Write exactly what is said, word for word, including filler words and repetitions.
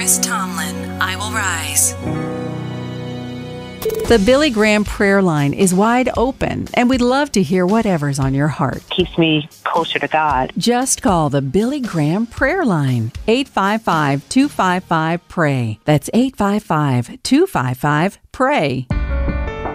Chris Tomlin, I Will Rise. The Billy Graham prayer line is wide open, and we'd love to hear whatever's on your heart. Keeps me closer to God. Just call the Billy Graham prayer line, eight five five, two five five, P R A Y. That's eight five five, two five five, P R A Y.